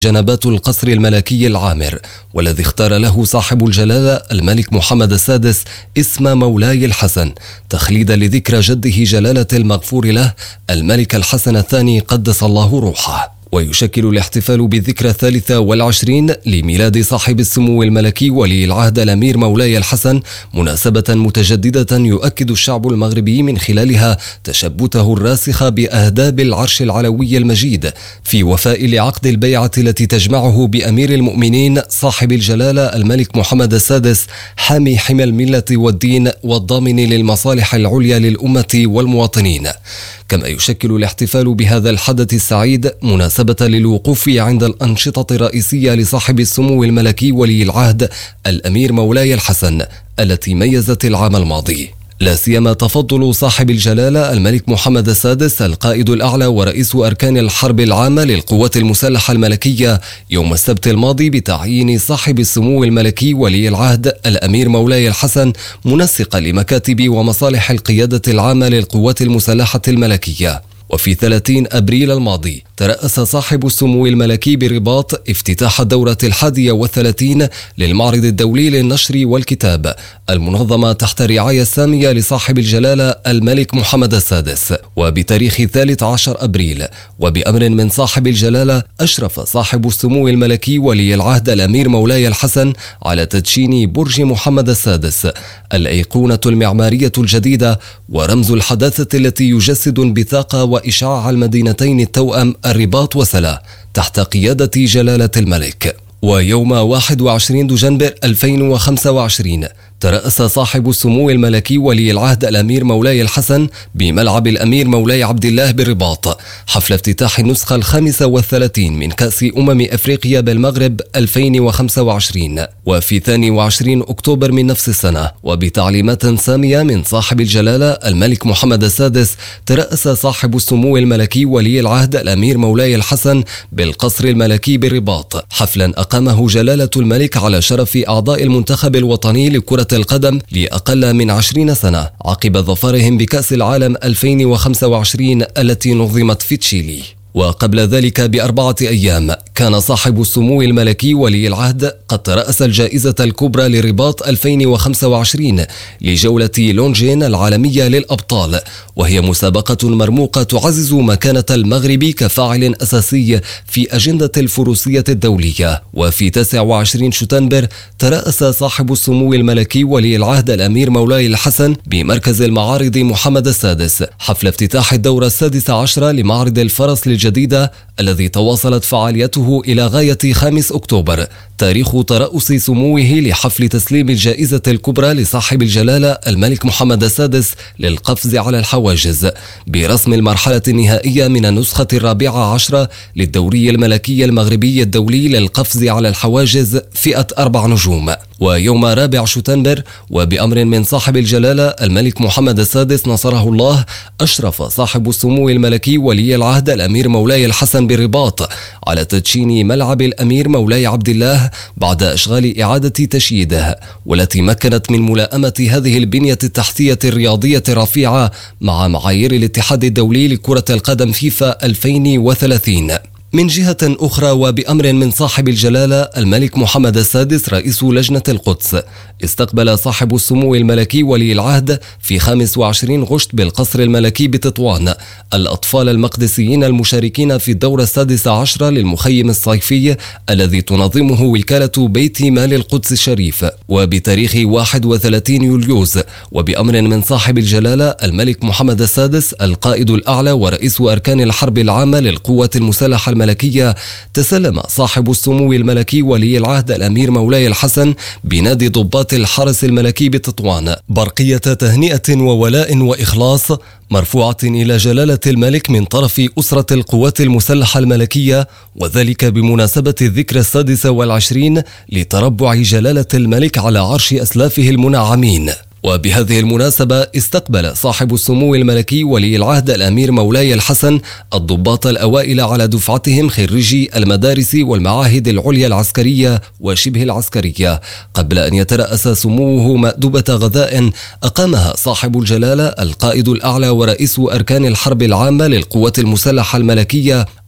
جنبات القصر الملكي العامر، والذي اختار له صاحب الجلالة الملك محمد السادس اسم مولاي الحسن تخليدا لذكرى جده جلالة المغفور له الملك الحسن الثاني قدس الله روحه. ويشكل الاحتفال بالذكرى 23 لميلاد صاحب السمو الملكي ولي العهد الأمير مولاي الحسن مناسبة متجددة يؤكد الشعب المغربي من خلالها تشبته الراسخ بأهداب العرش العلوي المجيد في وفاء لعقد البيعة التي تجمعه بأمير المؤمنين صاحب الجلالة الملك محمد السادس حامي حمى الملة والدين والضامن للمصالح العليا للأمة والمواطنين. كما يشكل الاحتفال بهذا الحدث السعيد مناسبة للوقوف عند الأنشطة الرئيسية لصاحب السمو الملكي ولي العهد الأمير مولاي الحسن التي ميزت العام الماضي، لا سيما تفضل صاحب الجلالة الملك محمد السادس القائد الأعلى ورئيس أركان الحرب العامة للقوات المسلحة الملكية يوم السبت الماضي بتعيين صاحب السمو الملكي ولي العهد الأمير مولاي الحسن منسقا لمكاتب ومصالح القيادة العامة للقوات المسلحة الملكية. وفي 30 أبريل الماضي ترأس صاحب السمو الملكي برباط افتتاح الدورة 31 للمعرض الدولي للنشر والكتاب المنظمة تحت الرعاية السامية لصاحب الجلالة الملك محمد السادس. وبتاريخ 13 أبريل وبأمر من صاحب الجلالة أشرف صاحب السمو الملكي ولي العهد الأمير مولاي الحسن على تدشين برج محمد السادس الأيقونة المعمارية الجديدة ورمز الحداثة التي يجسد انبثاق وإشعاع المدينتين التوأم الرباط وسلا تحت قيادة جلالة الملك. ويوم 21 دجنبر 2025 ترأس صاحب السمو الملكي ولي العهد الأمير مولاي الحسن بملعب الأمير مولاي عبد الله بالرباط حفل افتتاح النسخة 35 من كأس أفريقيا بالمغرب 2025. وفي 22 أكتوبر من نفس السنة وبتعليمات سامية من صاحب الجلالة الملك محمد السادس ترأس صاحب السمو الملكي ولي العهد الأمير مولاي الحسن بالقصر الملكي بالرباط حفلا أقامه جلالة الملك على شرف أعضاء المنتخب الوطني لكرة القدم لأقل من 20 سنة عقب ظفرهم بكأس العالم 2025 التي نظمت في تشيلي. وقبل ذلك ب4 أيام كان صاحب السمو الملكي ولي العهد قد ترأس الجائزة الكبرى لرباط 2025 لجولة لونجين العالمية للأبطال، وهي مسابقة مرموقة تعزز مكانة المغرب كفاعل أساسي في أجندة الفروسية الدولية. وفي 29 شتنبر ترأس صاحب السمو الملكي ولي العهد الأمير مولاي الحسن بمركز المعارض محمد السادس حفل افتتاح الدورة 16 لمعرض الفرس الجديدة الذي تواصلت فعاليته إلى غاية 5 أكتوبر تاريخ ترأس سموه لحفل تسليم الجائزة الكبرى لصاحب الجلالة الملك محمد السادس للقفز على الحواجز برسم المرحلة النهائية من النسخة 14 للدوري الملكي المغربي الدولي للقفز على الحواجز فئة 4 نجوم. ويوم 4 شتنبر وبأمر من صاحب الجلالة الملك محمد السادس نصره الله أشرف صاحب السمو الملكي ولي العهد الأمير مولاي الحسن بالرباط على تدشين ملعب الأمير مولاي عبد الله بعد إشغال إعادة تشييده، والتي مكنت من ملائمة هذه البنية التحتية الرياضية الرفيعة مع معايير الاتحاد الدولي لكرة القدم فيفا 2030. من جهة أخرى وبأمر من صاحب الجلالة الملك محمد السادس رئيس لجنة القدس استقبل صاحب السمو الملكي ولي العهد في 25 غشت بالقصر الملكي بتطوان الأطفال المقدسيين المشاركين في الدورة 16 للمخيم الصيفي الذي تنظمه وكالة بيت مال القدس الشريف. وبتاريخ 31 يوليوز وبأمر من صاحب الجلالة الملك محمد السادس القائد الأعلى ورئيس أركان الحرب العامة للقوات المسلحة الملكية تسلم صاحب السمو الملكي ولي العهد الأمير مولاي الحسن بنادي ضباط الحرس الملكي بتطوان برقية تهنئة وولاء وإخلاص مرفوعة إلى جلالة الملك من طرف أسرة القوات المسلحة الملكية، وذلك بمناسبة الذكرى 26 لتربع جلالة الملك على عرش أسلافه المنعمين. وبهذه المناسبة استقبل صاحب السمو الملكي ولي العهد الأمير مولاي الحسن الضباط الأوائل على دفعتهم خريجي المدارس والمعاهد العليا العسكرية وشبه العسكرية، قبل أن يترأس سموه مأدبة غذاء أقامها صاحب الجلالة القائد الأعلى ورئيس أركان الحرب العامة للقوات المسلحة الملكية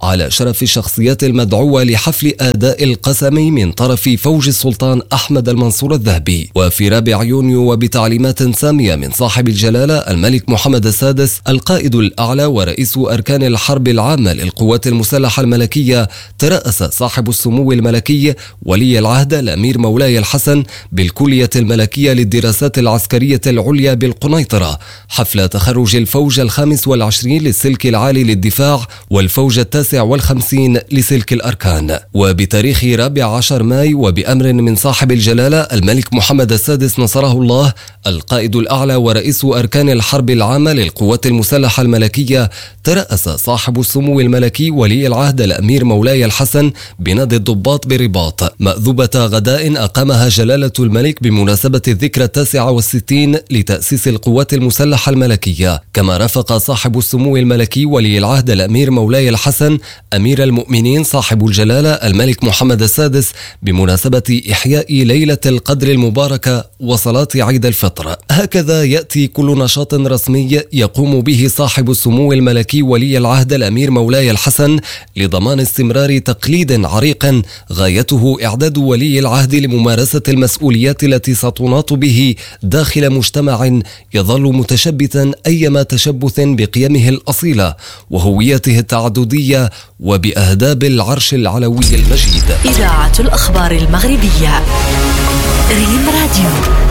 على شرف الشخصيات المدعوة لحفل أداء القسم من طرف فوج السلطان أحمد المنصور الذهبي. وفي 4 يونيو وبتعليمات سامية من صاحب الجلالة الملك محمد السادس القائد الأعلى ورئيس أركان الحرب العامة للقوات المسلحة الملكية، ترأس صاحب السمو الملكي ولي العهد الأمير مولاي الحسن بالكلية الملكية للدراسات العسكرية العليا بالقنيطرة حفل تخرج الفوج 25 للسلك العالي للدفاع والفوج 59 لسلك الأركان. وبتاريخ 14 ماي وبأمر من صاحب الجلالة الملك محمد السادس نصره الله القائد الأعلى ورئيس أركان الحرب العامة للقوات المسلحة الملكية، ترأس صاحب السمو الملكي ولي العهد الأمير مولاي الحسن بنادي الضباط برباط مأذوبة غداء أقامها جلالة الملك بمناسبة الذكرى 69 لتأسيس القوات المسلحة الملكية. كما رافق صاحب السمو الملكي ولي العهد الأمير مولاي الحسن أمير المؤمنين صاحب الجلالة الملك محمد السادس بمناسبة إحياء ليلة القدر المباركة وصلاة عيد الفطر. هكذا يأتي كل نشاط رسمي يقوم به صاحب السمو الملكي ولي العهد الأمير مولاي الحسن لضمان استمرار تقليد عريق غايته إعداد ولي العهد لممارسة المسؤوليات التي ستناط به داخل مجتمع يظل متشبتا أيما تشبث بقيمه الأصيلة وهويته التعددية وبأهداب العرش العلوي المجيد. إذاعة الأخبار المغربية ريم راديو.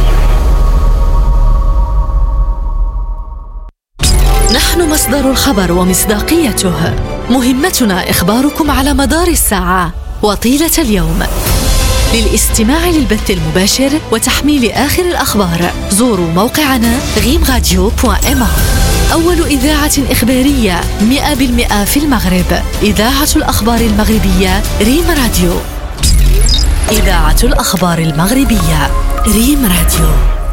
نحن مصدر الخبر ومصداقيته، مهمتنا إخباركم على مدار الساعة وطيلة اليوم. للاستماع للبث المباشر وتحميل آخر الأخبار زوروا موقعنا rimradio.ma. أول إذاعة إخبارية 100% في المغرب، إذاعة الأخبار المغربية ريم راديو. إذاعة الأخبار المغربية ريم راديو.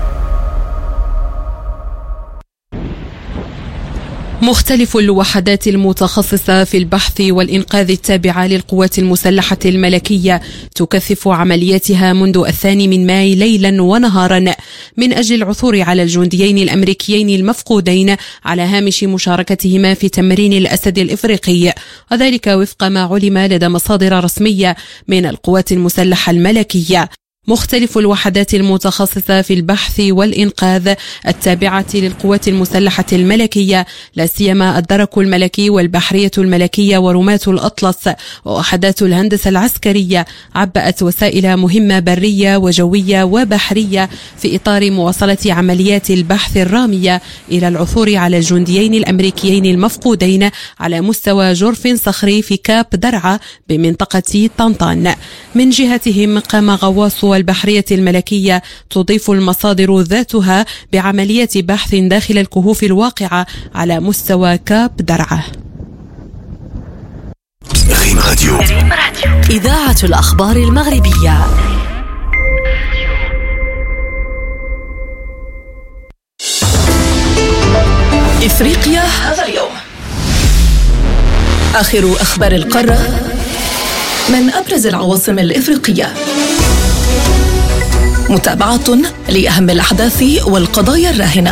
مختلف الوحدات المتخصصة في البحث والإنقاذ التابعة للقوات المسلحة الملكية تكثف عملياتها منذ 2 ماي ليلا ونهارا من أجل العثور على الجنديين الأمريكيين المفقودين على هامش مشاركتهما في تمرين الأسد الإفريقي، وذلك وفق ما علم لدى مصادر رسمية من القوات المسلحة الملكية. مختلف الوحدات المتخصصة في البحث والإنقاذ التابعة للقوات المسلحة الملكية، لا سيما الدرك الملكي والبحرية الملكية ورماة الأطلس ووحدات الهندسة العسكرية، عبأت وسائل مهمة برية وجوية وبحرية في إطار مواصلة عمليات البحث الرامية إلى العثور على الجنديين الأمريكيين المفقودين على مستوى جرف صخري في كاب درعا بمنطقة طنطان. من جهتهم قام غواص البحرية الملكية تضيف المصادر ذاتها بعملية بحث داخل الكهوف الواقعة على مستوى كاب درعا. ريم راديو. إذاعة الأخبار المغربية. إفريقيا هذا اليوم. آخر أخبار القارة من أبرز العواصم الإفريقية. متابعة لأهم الأحداث والقضايا الراهنة.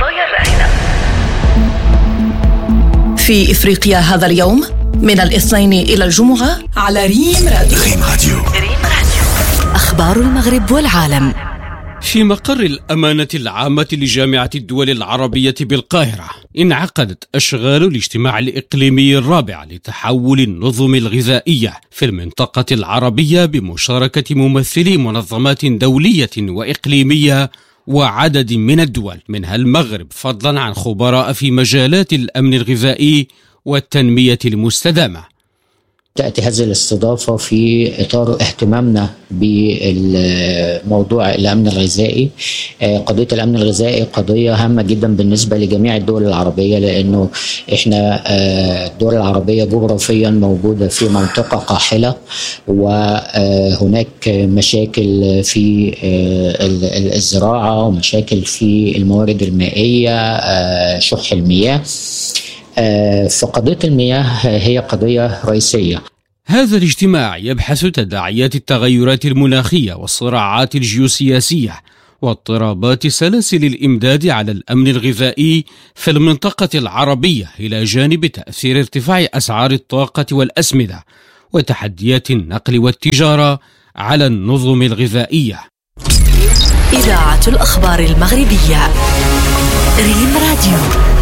في إفريقيا هذا اليوم من الاثنين إلى الجمعة على ريم راديو. أخبار المغرب والعالم. في مقر الأمانة العامة لجامعة الدول العربية بالقاهرة انعقدت أشغال الاجتماع الإقليمي الرابع لتحول النظم الغذائية في المنطقة العربية بمشاركة ممثلي منظمات دولية وإقليمية وعدد من الدول منها المغرب، فضلا عن خبراء في مجالات الأمن الغذائي والتنمية المستدامة. تأتي هذه الاستضافة في إطار اهتمامنا بالموضوع الأمن الغذائي. قضية الأمن الغذائي قضية هامة جدا بالنسبة لجميع الدول العربية، لأنه إحنا الدول العربية جغرافيا موجودة في منطقة قاحلة، وهناك مشاكل في الزراعة ومشاكل في الموارد المائية، شح المياه. فقضية المياه هي قضية رئيسية. هذا الاجتماع يبحث تداعيات التغيرات المناخية والصراعات الجيوسياسية واضطرابات سلاسل الإمداد على الأمن الغذائي في المنطقة العربية، إلى جانب تأثير ارتفاع أسعار الطاقة والأسمدة وتحديات النقل والتجارة على النظم الغذائية. إذاعة الأخبار المغربية، ريم راديو.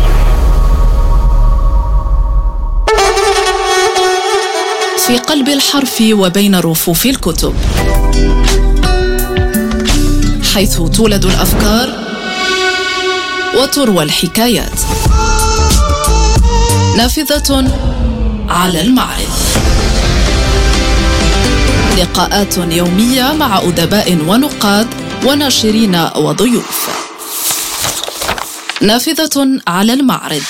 في قلب الحرف وبين رفوف الكتب، حيث تولد الأفكار وتروى الحكايات. نافذة على المعرض، لقاءات يومية مع أدباء ونقاد وناشرين وضيوف. نافذة على المعرض،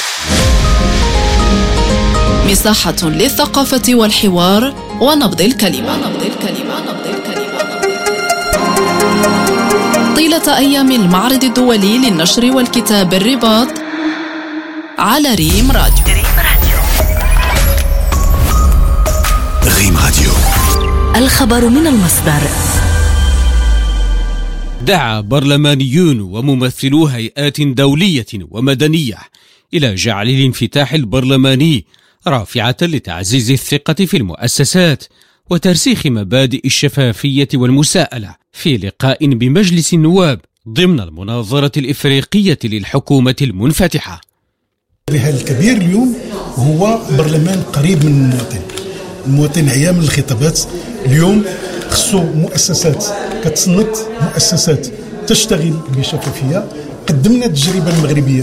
مساحة للثقافة والحوار ونبض الكلمة. طيلة أيام المعرض الدولي للنشر والكتاب الرباط على ريم راديو. ريم راديو، الخبر من المصدر. دعا برلمانيون وممثلو هيئات دولية ومدنية إلى جعل الانفتاح البرلماني رافعة لتعزيز الثقة في المؤسسات وترسيخ مبادئ الشفافية والمساءلة في لقاء بمجلس النواب ضمن المناظرة الإفريقية للحكومة المنفتحة. هذا الكبير اليوم هو برلمان قريب من المواطن عيا من الخطابات. اليوم خصو مؤسسات كتصنت، مؤسسات تشتغل بشفافية. قدمنا التجربة المغربية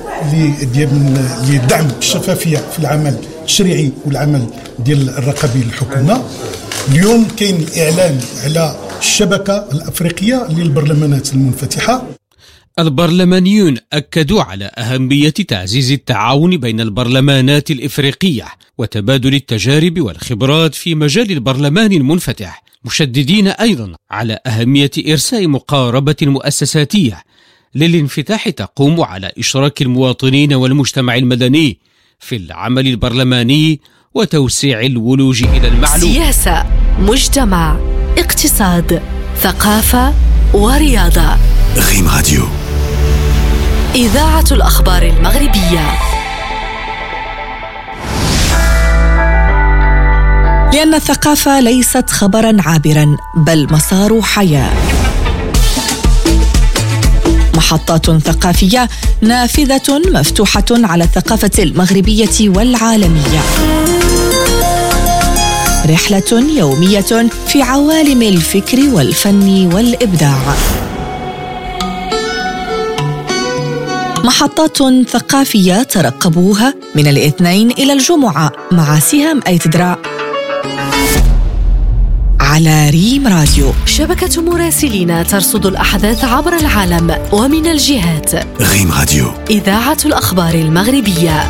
لدعم الشفافية في العمل التشريعي والعمل ديال الرقابي للحكومة. اليوم كاين الإعلان على الشبكة الأفريقية للبرلمانات المنفتحة. البرلمانيون أكدوا على أهمية تعزيز التعاون بين البرلمانات الإفريقية وتبادل التجارب والخبرات في مجال البرلمان المنفتح، مشددين أيضا على أهمية إرساء مقاربة مؤسساتية للانفتاح تقوم على إشراك المواطنين والمجتمع المدني في العمل البرلماني وتوسيع الولوج إلى المعلوم. سياسة، مجتمع، اقتصاد، ثقافة ورياضة. ريم راديو، إذاعة الأخبار المغربية. لأن الثقافة ليست خبرا عابرا بل مسار حياة. محطات ثقافية، نافذة مفتوحة على الثقافة المغربية والعالمية. رحلة يومية في عوالم الفكر والفن والإبداع. محطات ثقافية ترقبوها من الاثنين إلى الجمعة مع سهام أيتدرا على ريم راديو. شبكة مراسلين ترصد الأحداث عبر العالم ومن الجهات. ريم راديو، إذاعة الأخبار المغربية.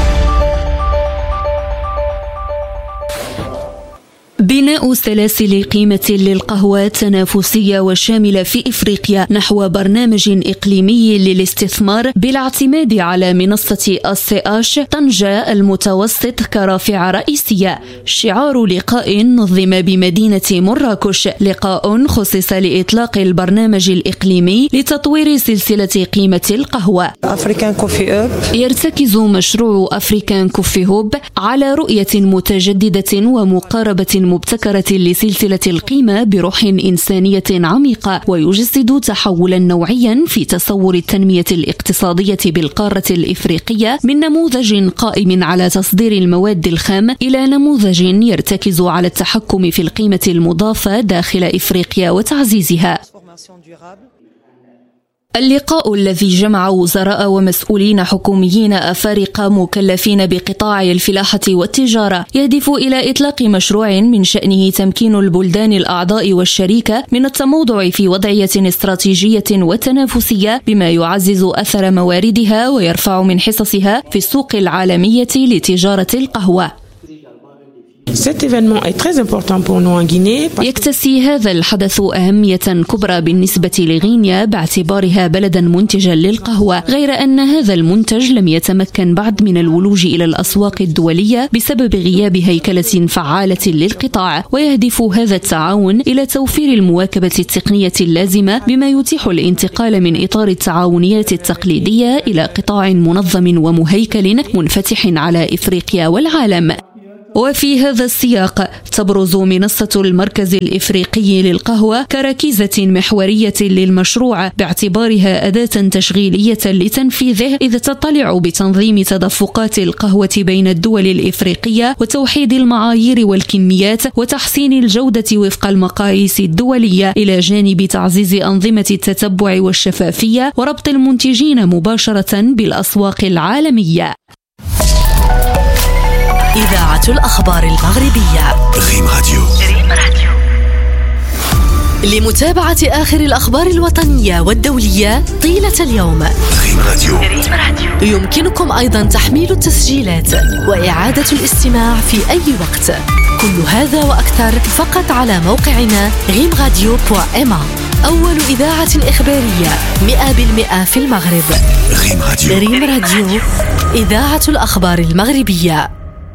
بناء سلاسل قيمة للقهوة تنافسية وشاملة في إفريقيا نحو برنامج إقليمي للاستثمار بالاعتماد على منصة الCH طنجة المتوسط كرافعة رئيسية. شعار لقاء نظم بمدينة مراكش، لقاء خصص لإطلاق البرنامج الإقليمي لتطوير سلسلة قيمة القهوة. يرتكز مشروع أفريكان كوفي هوب على رؤية متجددة ومقاربة مبتكرة لسلسلة القيمة بروح إنسانية عميقة، ويجسد تحولا نوعيا في تصور التنمية الاقتصادية بالقارة الإفريقية من نموذج قائم على تصدير المواد الخام إلى نموذج يرتكز على التحكم في القيمة المضافة داخل إفريقيا وتعزيزها. اللقاء الذي جمع وزراء ومسؤولين حكوميين أفارقة مكلفين بقطاع الفلاحة والتجارة يهدف إلى إطلاق مشروع من شأنه تمكين البلدان الأعضاء والشريكة من التموضع في وضعية استراتيجية وتنافسية بما يعزز أثر مواردها ويرفع من حصصها في السوق العالمية لتجارة القهوة. يكتسي هذا الحدث أهمية كبرى بالنسبة لغينيا باعتبارها بلدا منتجا للقهوة، غير أن هذا المنتج لم يتمكن بعد من الولوج إلى الأسواق الدولية بسبب غياب هيكلة فعالة للقطاع، ويهدف هذا التعاون إلى توفير المواكبة التقنية اللازمة بما يتيح الانتقال من إطار التعاونيات التقليدية إلى قطاع منظم ومهيكل منفتح على إفريقيا والعالم. وفي هذا السياق تبرز منصة المركز الإفريقي للقهوة كركيزة محورية للمشروع باعتبارها أداة تشغيلية لتنفيذه، إذ تطلع بتنظيم تدفقات القهوة بين الدول الإفريقية وتوحيد المعايير والكميات وتحسين الجودة وفق المقاييس الدولية، إلى جانب تعزيز أنظمة التتبع والشفافية وربط المنتجين مباشرة بالأسواق العالمية. إذاعة الأخبار المغربية ريم راديو. لمتابعة آخر الأخبار الوطنية والدولية طيلة اليوم، ريم راديو. يمكنكم أيضا تحميل التسجيلات وإعادة الاستماع في أي وقت. كل هذا وأكثر فقط على موقعنا rimradio.ma، أول إذاعة إخبارية 100% في المغرب. ريم راديو، إذاعة الأخبار المغربية.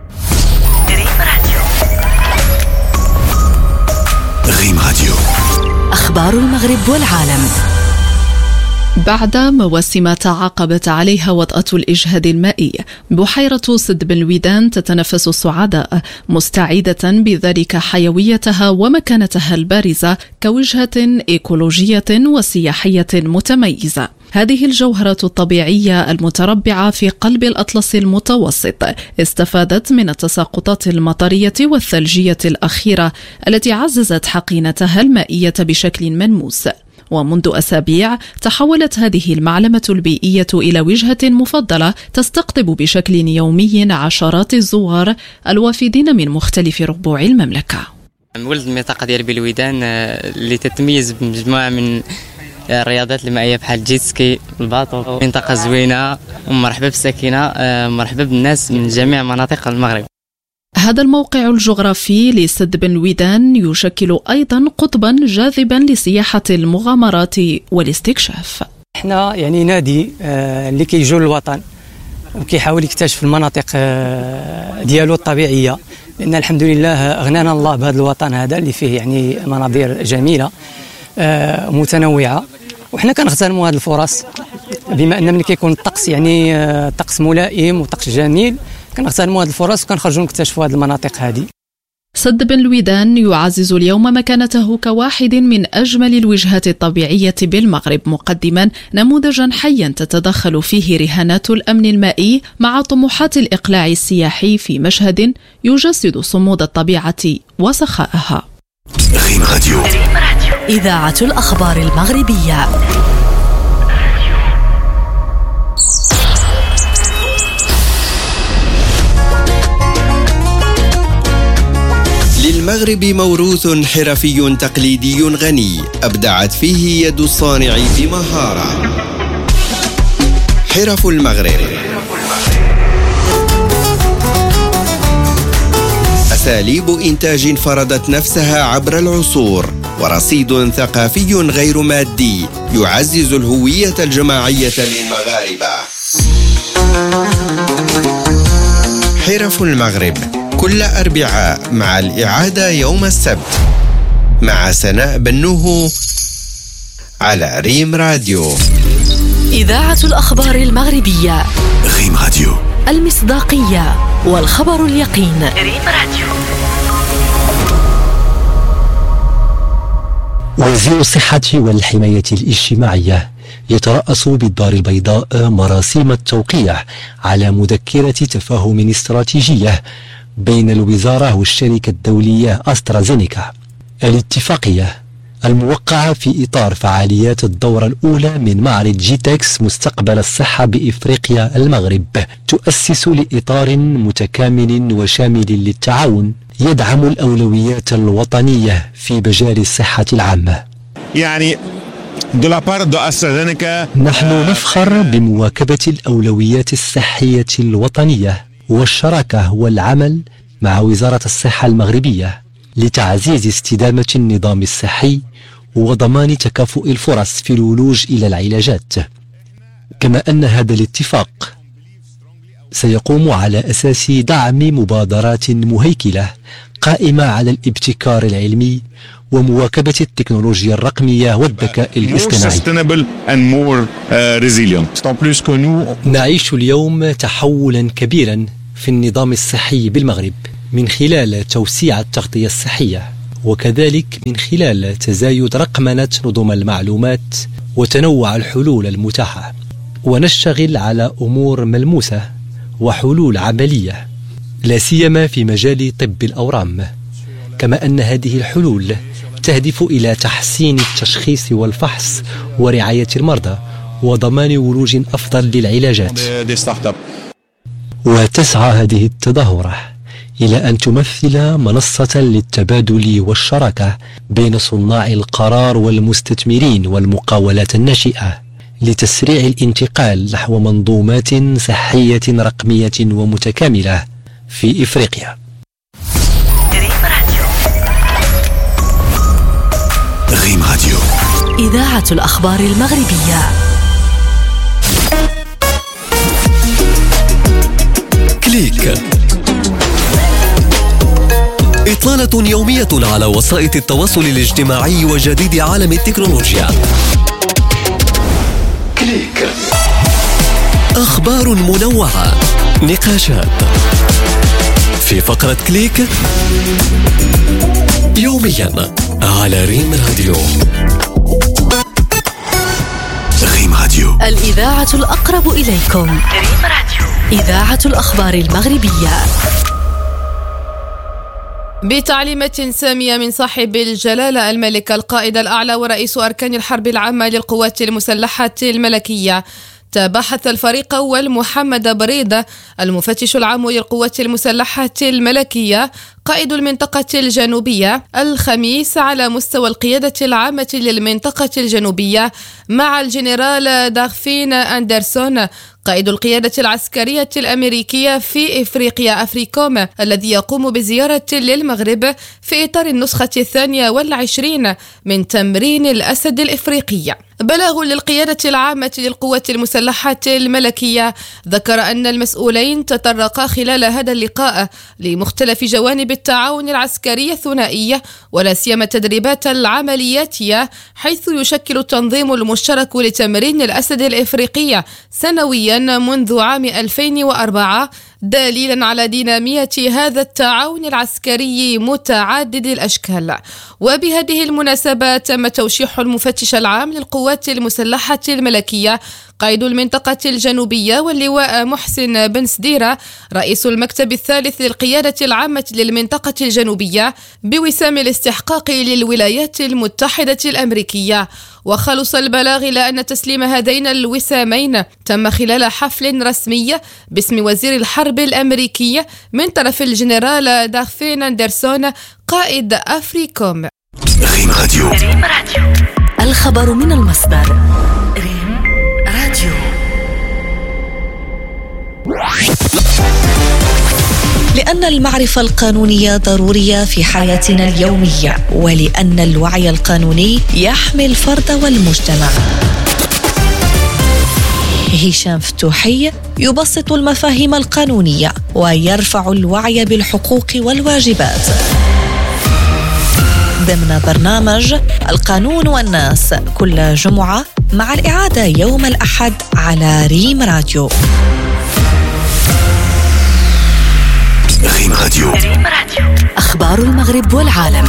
ريم راديو، أخبار المغرب والعالم. بعد مواسم تعاقبت عليها وطأة الإجهاد المائي، بحيرة سد بن الويدان تتنفس السعداء، مستعيدة بذلك حيويتها ومكانتها البارزة كوجهة إيكولوجية وسياحية متميزة. هذه الجوهرة الطبيعية المتربعة في قلب الأطلس المتوسط استفادت من التساقطات المطرية والثلجية الأخيرة التي عززت حقينتها المائية بشكل ملموس. ومنذ أسابيع تحولت هذه المعلمة البيئية إلى وجهة مفضلة تستقطب بشكل يومي عشرات الزوار الوافدين من مختلف ربوع المملكة. ولد المنطقة ديال بلويدان اللي تتميز بمجموعة من الرياضات المائية بحال الجيتسكي والباطو. منطقة زوينة ومرحبا بالساكنة، مرحبا بالناس من جميع مناطق المغرب. هذا الموقع الجغرافي لسد بن الويدان يشكل أيضا قطبا جاذبا لسياحة المغامرات والاستكشاف. احنا يعني نادي اللي كيجول الوطن وكيحاول يكتشف المناطق ديالو الطبيعية، لأن الحمد لله أغنانا الله بهذا الوطن هذا اللي فيه يعني مناظر جميلة متنوعة، وحنا كنغتنموا هذه الفرص بما أن من كيكون الطقس يعني طقس ملائم وطقس جميل، كنغتنموا هذه الفرص وكنخرجوا نكتشفوا هذه المناطق هذه. سد بن الويدان يعزز اليوم مكانته كواحد من أجمل الوجهات الطبيعية بالمغرب، مقدما نموذجا حيا تتدخل فيه رهانات الأمن المائي مع طموحات الإقلاع السياحي في مشهد يجسد صمود الطبيعة وسخائها. ريم راديو، إذاعة الأخبار المغربية. للمغرب موروث حرفي تقليدي غني أبدعت فيه يد الصانع بمهارة. حرف المغرب، أساليب إنتاج فرضت نفسها عبر العصور، ورصيد ثقافي غير مادي يعزز الهوية الجماعية للمغاربة. حرف المغرب كل أربعاء مع الإعادة يوم السبت مع سناء بنوه على ريم راديو. إذاعة الأخبار المغربية. ريم راديو، المصداقية والخبر اليقين. ريم راديو. وزير الصحة والحماية الاجتماعية يترأس بالدار البيضاء مراسيم التوقيع على مذكرة تفاهم استراتيجية بين الوزارة والشركة الدولية أسترازينيكا. الاتفاقية الموقعة في إطار فعاليات الدورة الأولى من معرض جيتكس مستقبل الصحة بإفريقيا المغرب تؤسس لإطار متكامل وشامل للتعاون يدعم الأولويات الوطنية في مجال الصحة العامة. يعني نحن نفخر بمواكبة الأولويات الصحية الوطنية والشراكة والعمل مع وزارة الصحة المغربية لتعزيز استدامة النظام الصحي وضمان تكافؤ الفرص في الولوج إلى العلاجات. كما أن هذا الاتفاق سيقوم على أساس دعم مبادرات مهيكلة قائمة على الابتكار العلمي ومواكبة التكنولوجيا الرقمية والذكاء الاصطناعي. نعيش اليوم تحولا كبيرا في النظام الصحي بالمغرب من خلال توسيع التغطية الصحية، وكذلك من خلال تزايد رقمنة نظم المعلومات وتنوع الحلول المتاحة، ونشتغل على أمور ملموسة وحلول عملية لا سيما في مجال طب الأورام. كما أن هذه الحلول تهدف إلى تحسين التشخيص والفحص ورعاية المرضى وضمان ولوج أفضل للعلاجات. وتسعى هذه التظاهرة إلى أن تمثل منصة للتبادل والشراكة بين صناع القرار والمستثمرين والمقاولات الناشئة لتسريع الانتقال نحو منظومات صحية رقمية ومتكاملة في إفريقيا. ريم راديو، إذاعة الأخبار المغربية. كليك، إطلالة يومية على وسائط التواصل الاجتماعي وجديد عالم التكنولوجيا. كليك، أخبار منوعة، نقاشات في فقرة كليك يوميا على ريم راديو. ريم راديو، الإذاعة الأقرب إليكم. ريم راديو، إذاعة الأخبار المغربية. بتعليمات سامية من صاحب الجلالة الملك القائد الأعلى ورئيس أركان الحرب العامة للقوات المسلحة الملكية، تباحث الفريق أول محمد بريدة المفتش العام للقوات المسلحة الملكية قائد المنطقة الجنوبية الخميس على مستوى القيادة العامة للمنطقة الجنوبية مع الجنرال داغفين أندرسون قائد القيادة العسكرية الأمريكية في إفريقيا أفريكوم، الذي يقوم بزيارة للمغرب في إطار النسخة 22 من تمرين الأسد الإفريقي. بلاغ للقيادة العامة للقوات المسلحة الملكية ذكر أن المسؤولين تطرقا خلال هذا اللقاء لمختلف جوانب التعاون العسكري الثنائي ولا سيما التدريبات العملياتية، حيث يشكل التنظيم المشترك لتمرين الأسد الإفريقي سنويا منذ عام 2004 دليلا على دينامية هذا التعاون العسكري متعدد الأشكال. وبهذه المناسبة تم توشيح المفتش العام للقوات المسلحة الملكية قائد المنطقة الجنوبية واللواء محسن بن سديرة رئيس المكتب الثالث للقيادة العامة للمنطقة الجنوبية بوسام الاستحقاق للولايات المتحدة الأمريكية. وخلص البلاغ إلى أن تسليم هذين الوسامين تم خلال حفل رسمي باسم وزير الحرب الأمريكي من طرف الجنرال داغفين أندرسون قائد أفريكوم. ريم راديو، الخبر من المصدر. ريم راديو. لأن المعرفة القانونية ضرورية في حياتنا اليومية، ولأن الوعي القانوني يحمي الفرد والمجتمع. هشام فتوحي يبسط المفاهيم القانونية ويرفع الوعي بالحقوق والواجبات ضمن برنامج القانون والناس كل جمعة، مع الإعادة يوم الأحد على ريم راديو. ريم راديو، أخبار المغرب والعالم.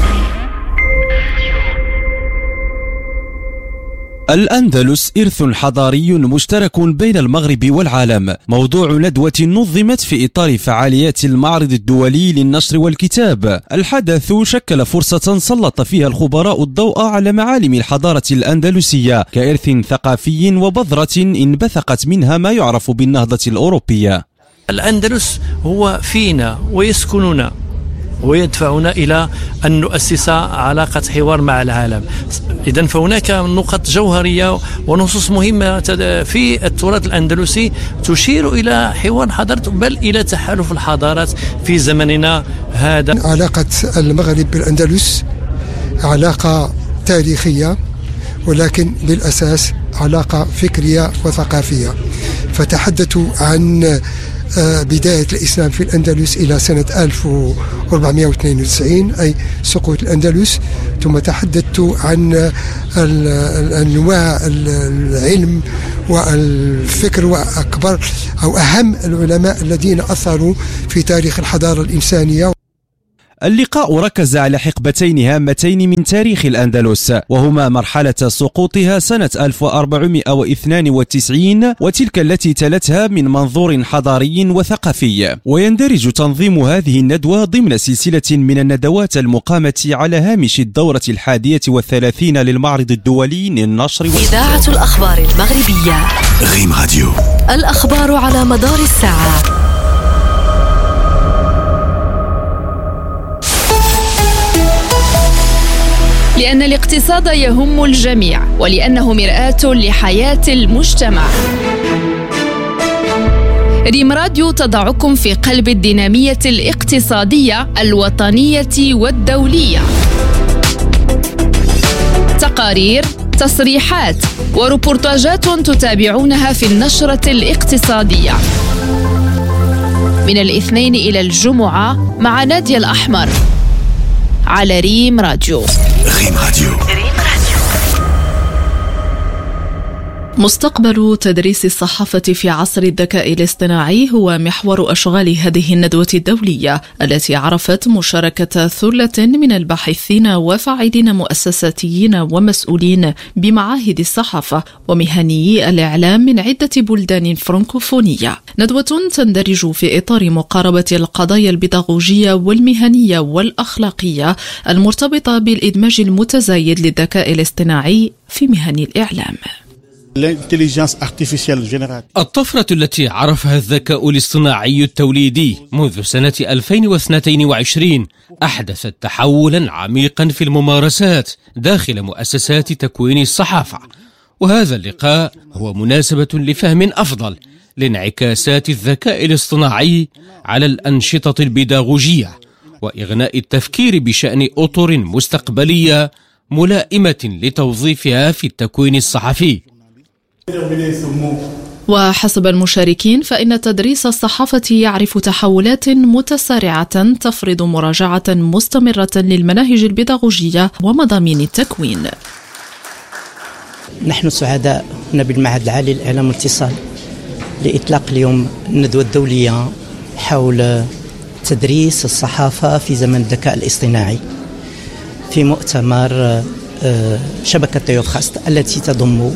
الأندلس إرث حضاري مشترك بين المغرب والعالم، موضوع ندوة نظمت في إطار فعاليات المعرض الدولي للنشر والكتاب. الحدث شكل فرصة سلط فيها الخبراء الضوء على معالم الحضارة الأندلسية كإرث ثقافي وبذرة انبثقت منها ما يعرف بالنهضة الأوروبية. الأندلس هو فينا ويسكننا، ويدفعنا إلى أن نؤسس علاقة حوار مع العالم. إذن فهناك نقط جوهرية ونصوص مهمة في التراث الأندلسي تشير إلى حوار حضارة بل إلى تحالف الحضارات في زمننا هذا. علاقة المغرب بالأندلس علاقة تاريخية، ولكن بالأساس علاقة فكرية وثقافية. فتحدثوا عن بداية الإسلام في الأندلس إلى سنة 1492 أي سقوط الأندلس، ثم تحدثت عن أنواع العلم والفكر وأكبر أو أهم العلماء الذين أثروا في تاريخ الحضارة الإنسانية. اللقاء ركز على حقبتين هامتين من تاريخ الأندلس، وهما مرحلة سقوطها سنة 1492 وتلك التي تلتها من منظور حضاري وثقافي. ويندرج تنظيم هذه الندوة ضمن سلسلة من الندوات المقامة على هامش الدورة 31 للمعرض الدولي للنشر إذاعة الأخبار المغربية ريم راديو، الأخبار على مدار الساعة. لأن الاقتصاد يهم الجميع ولأنه مرآة لحياة المجتمع. ريم راديو تضعكم في قلب الدينامية الاقتصادية الوطنية والدولية. تقارير، تصريحات وريبورتاجات تتابعونها في النشرة الاقتصادية من الاثنين إلى الجمعة مع نادية الأحمر على ريم راديو. ريم راديو. مستقبل تدريس الصحافة في عصر الذكاء الاصطناعي هو محور أشغال هذه الندوة الدولية التي عرفت مشاركة ثلة من الباحثين وفاعلين مؤسساتيين ومسؤولين بمعاهد الصحافة ومهنيي الإعلام من عدة بلدان فرنكوفونية. ندوة تندرج في إطار مقاربة القضايا البيداغوجية والمهنية والأخلاقية المرتبطة بالإدماج المتزايد للذكاء الاصطناعي في مهن الإعلام. الطفرة التي عرفها الذكاء الاصطناعي التوليدي منذ سنة 2022 أحدثت تحولا عميقا في الممارسات داخل مؤسسات تكوين الصحافة، وهذا اللقاء هو مناسبة لفهم أفضل لانعكاسات الذكاء الاصطناعي على الأنشطة البيداغوجية وإغناء التفكير بشأن أطر مستقبلية ملائمة لتوظيفها في التكوين الصحفي. وحسب المشاركين فإن تدريس الصحافة يعرف تحولات متسارعة تفرض مراجعة مستمرة للمناهج البيداغوجية ومضامين التكوين. نحن سعداء هنا بالمعهد العالي للإعلام والاتصال لإطلاق اليوم الندوة الدولية حول تدريس الصحافة في زمن الذكاء الاصطناعي في مؤتمر شبكة تيوفخاست التي تضم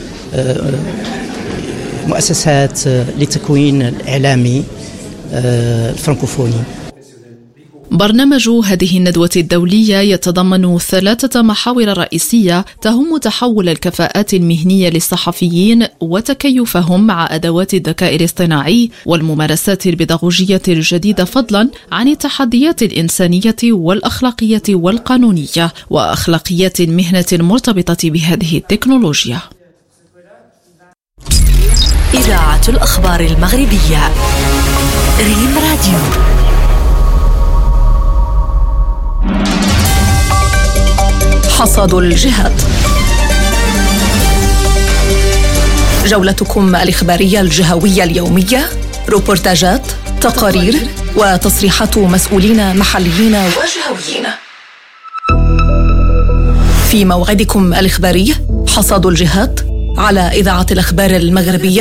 مؤسسات لتكوين الإعلامي الفرنكوفوني. برنامج هذه الندوة الدولية يتضمن 3 محاور رئيسية تهم تحول الكفاءات المهنية للصحفيين وتكيفهم مع أدوات الذكاء الاصطناعي والممارسات البيداغوجية الجديدة، فضلا عن التحديات الإنسانية والأخلاقية والقانونية وأخلاقيات المهنة المرتبطة بهذه التكنولوجيا. إذاعة الأخبار المغربية ريم راديو. حصاد الجهات، جولتكم الإخبارية الجهوية اليومية، روبورتاجات، تقارير وتصريحات مسؤولين محليين وجهويين. في موعدكم الإخباري حصاد الجهات على إذاعة الأخبار المغربية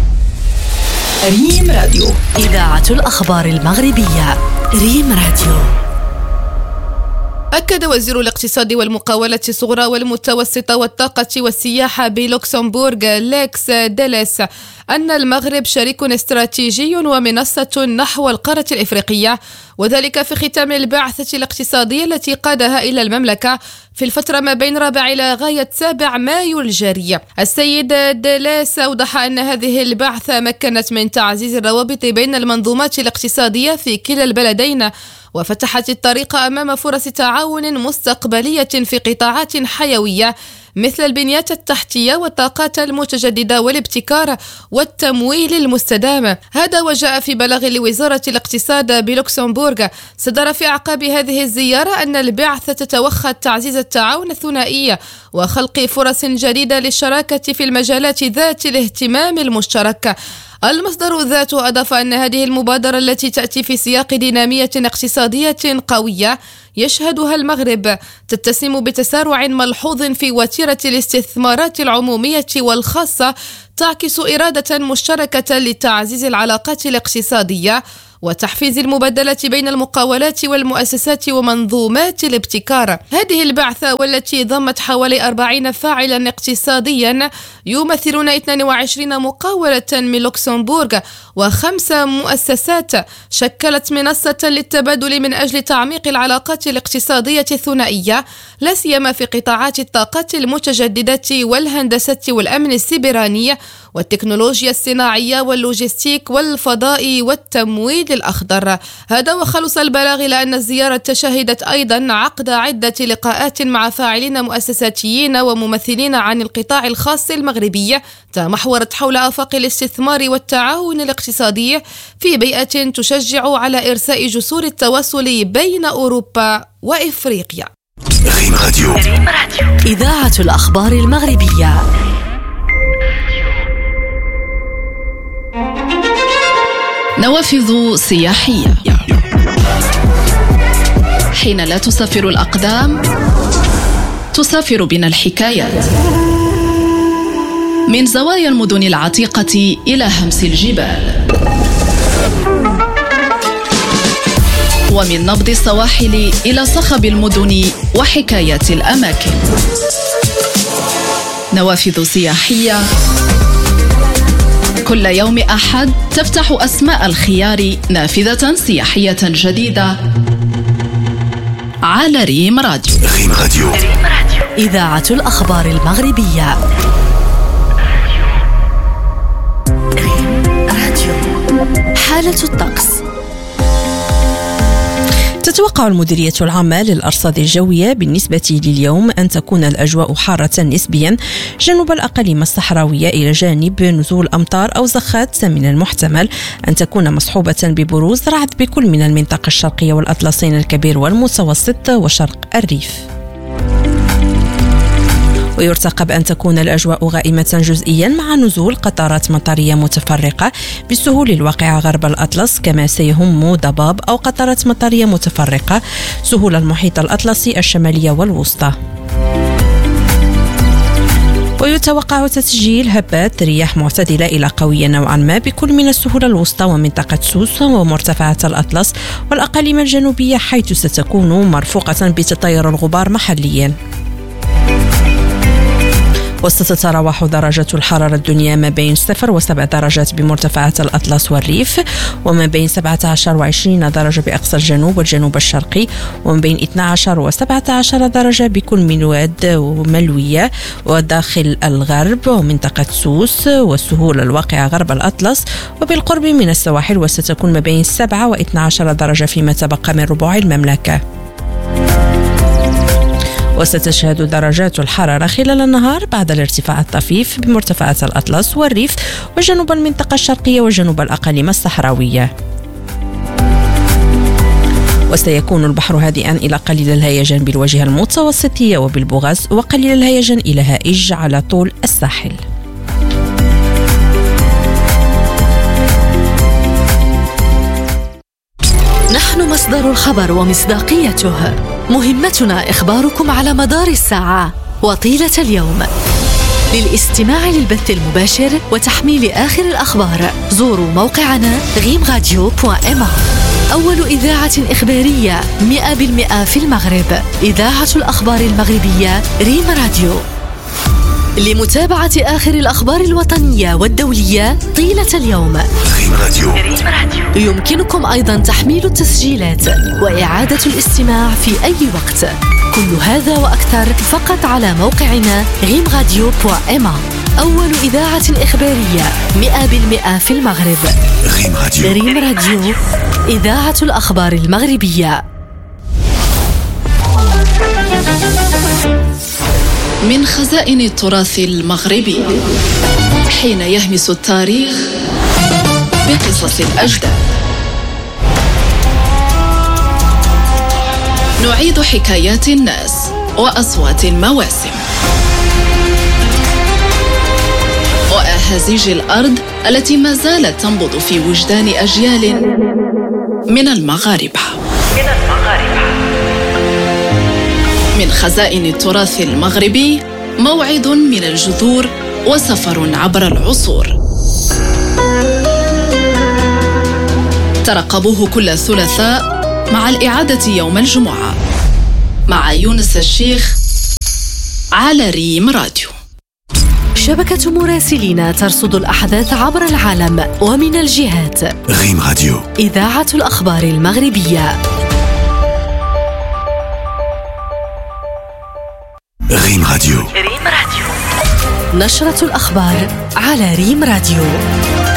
ريم راديو. إذاعة الأخبار المغربية ريم راديو. أكد وزير الاقتصاد الاقتصاد والمقاولات الصغرى والمتوسطة والطاقة والسياحة بلوكسمبورغ ليكس ديليس أن المغرب شريك استراتيجي ومنصة نحو القارة الإفريقية، وذلك في ختام البعثة الاقتصادية التي قادها إلى المملكة في الفترة ما بين 4 إلى غاية 7 مايو الجاري. السيد ديليس أوضح أن هذه البعثة مكنت من تعزيز الروابط بين المنظومات الاقتصادية في كلا البلدين، وفتحت الطريق أمام فرص تعاون مستقبلية في قطاعات حيوية مثل البنيات التحتية والطاقات المتجددة والابتكار والتمويل المستدام. هذا وجاء في بلاغ لوزارة الاقتصاد بلوكسمبورغ صدر في أعقاب هذه الزيارة أن البعثة تتوخى تعزيز التعاون الثنائي وخلق فرص جديدة للشراكة في المجالات ذات الاهتمام المشترك. المصدر ذاته أضاف أن هذه المبادرة التي تأتي في سياق دينامية اقتصادية قوية يشهدها المغرب تتسم بتسارع ملحوظ في وتيرة الاستثمارات العمومية والخاصة، تعكس إرادة مشتركة لتعزيز العلاقات الاقتصادية وتحفيز المبادلة بين المقاولات والمؤسسات ومنظومات الابتكار. هذه البعثة والتي ضمت حوالي 40 فاعلا اقتصاديا يمثلون 22 مقاولة من لوكسمبورغ و5 مؤسسات، شكلت منصة للتبادل من أجل تعميق العلاقات الاقتصادية الثنائية، لا سيما في قطاعات الطاقات المتجددة والهندسة والأمن السيبراني والتكنولوجيا الصناعية واللوجستيك والفضاء والتمويل الأخضر. هذا وخلص البلاغ إلى أن الزيارة شهدت أيضا عقد عدة لقاءات مع فاعلين مؤسساتيين وممثلين عن القطاع الخاص المغربي تمحورت حول آفاق الاستثمار والتعاون الاقتصادي في بيئة تشجع على إرساء جسور التواصل بين أوروبا وإفريقيا. ريم راديو، إذاعة الأخبار المغربية. نوافذ سياحية. حين لا تسافر الأقدام تسافر بنا الحكايات، من زوايا المدن العتيقة إلى همس الجبال، ومن نبض السواحل إلى صخب المدن وحكايات الأماكن. نوافذ سياحية كل يوم أحد تفتح أسماء الخيار نافذة سياحية جديدة على ريم راديو. ريم راديو، إذاعة الأخبار المغربية. ريم راديو. حالة الطقس. تتوقع المديرية العامة للأرصاد الجوية بالنسبة لليوم أن تكون الأجواء حارة نسبيا جنوب الأقاليم الصحراوية إلى جانب نزول أمطار أو زخات من المحتمل أن تكون مصحوبة ببروز رعد بكل من المنطقة الشرقية والأطلسين الكبير والمتوسط وشرق الريف. ويرتقب أن تكون الأجواء غائمة جزئيا مع نزول قطرات مطرية متفرقة بالسهول الواقعة غرب الأطلس، كما سيهم ضباب أو قطرات مطرية متفرقة سهول المحيط الأطلسي الشمالية والوسطى. ويتوقع تسجيل هبات رياح معتدلة إلى قوية نوعا ما بكل من السهول الوسطى ومنطقة سوس ومرتفعات الأطلس والأقاليم الجنوبية، حيث ستكون مرفوقة بتطير الغبار محليا. وستتراوح درجات الحرارة الدنيا ما بين 0 و7 درجات بمرتفعات الأطلس والريف، وما بين 17 و20 درجة بأقصى الجنوب والجنوب الشرقي، وما بين 12 و17 درجة بكل من واد وملوية وداخل الغرب ومنطقة سوس والسهول الواقعة غرب الأطلس وبالقرب من السواحل، وستكون ما بين 7 و12 درجة فيما تبقى من ربوع المملكة. وستشهد درجات الحرارة خلال النهار بعد الارتفاع الطفيف بمرتفعات الأطلس والريف وجنوب المنطقة الشرقية وجنوب الأقاليم الصحراوية. وسيكون البحر هادئا إلى قليل الهيجان بالواجهة المتوسطية وبالبوغاز، وقليل الهيجان إلى هائج على طول الساحل. نحن مصدر الخبر ومصداقيته، مهمتنا إخباركم على مدار الساعة وطيلة اليوم. للاستماع للبث المباشر وتحميل آخر الأخبار زوروا موقعنا غيمراديو.ma. أول إذاعة إخبارية 100% في المغرب، إذاعة الأخبار المغربية ريم راديو. لمتابعة آخر الأخبار الوطنية والدولية طيلة اليوم، ريم راديو. يمكنكم أيضا تحميل التسجيلات وإعادة الاستماع في أي وقت. كل هذا وأكثر فقط على موقعنا rimradio.ma. أول إذاعة إخبارية 100% في المغرب، ريم راديو. ريم راديو، إذاعة الأخبار المغربية. من خزائن التراث المغربي، حين يهمس التاريخ بقصص الأجداد، نعيد حكايات الناس وأصوات المواسم وأهازيج الأرض التي ما زالت تنبض في وجدان أجيال من المغاربة. من خزائن التراث المغربي، موعد من الجذور وسفر عبر العصور. ترقبوه كل ثلاثاء مع الإعادة يوم الجمعة مع يونس الشيخ على ريم راديو. شبكة مراسلين ترصد الأحداث عبر العالم ومن الجهات. ريم راديو، إذاعة الأخبار المغربية. ريم راديو. نشرة الأخبار على ريم راديو.